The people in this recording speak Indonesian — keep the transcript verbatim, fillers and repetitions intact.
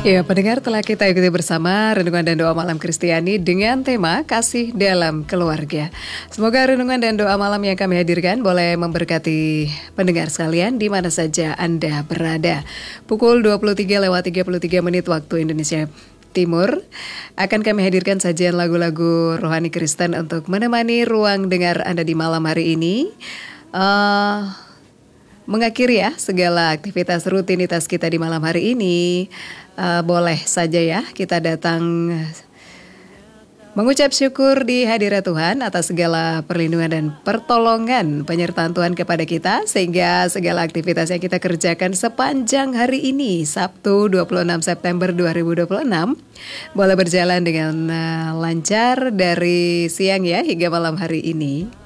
Ya, pendengar, telah kita ikuti bersama Renungan dan Doa Malam Kristiani dengan tema Kasih Dalam Keluarga. Semoga renungan dan doa malam yang kami hadirkan boleh memberkati pendengar sekalian di mana saja Anda berada. Pukul dua puluh tiga lewat tiga puluh tiga menit waktu Indonesia Timur akan kami hadirkan sajian lagu-lagu rohani Kristen untuk menemani ruang dengar Anda di malam hari ini. Uh, mengakhiri ya segala aktivitas rutinitas kita di malam hari ini. Uh, boleh saja ya kita datang mengucap syukur di hadirat Tuhan atas segala perlindungan dan pertolongan penyertaan Tuhan kepada kita, sehingga segala aktivitas yang kita kerjakan sepanjang hari ini, Sabtu dua puluh enam September dua ribu dua puluh enam, boleh berjalan dengan uh, lancar dari siang ya hingga malam hari ini.